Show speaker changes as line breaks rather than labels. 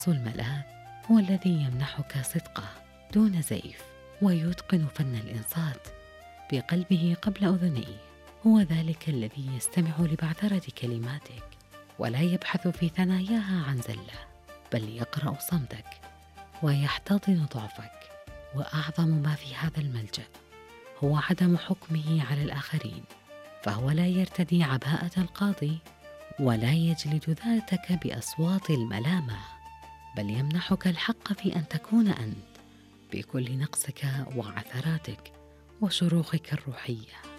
الملاذ هو الذي يمنحك صدقه دون زيف، ويتقن فن الإنصات بقلبه قبل أذنيه. هو ذلك الذي يستمع لبعثرة كلماتك ولا يبحث في ثناياها عن زلة، بل يقرأ صمتك ويحتضن ضعفك. وأعظم ما في هذا الملجأ هو عدم حكمه على الآخرين، فهو لا يرتدي عباءة القاضي ولا يجلد ذاتك بأصوات الملامة، بل يمنحك الحق في أن تكون أنت بكل نقصك وعثراتك وشروخك الروحية.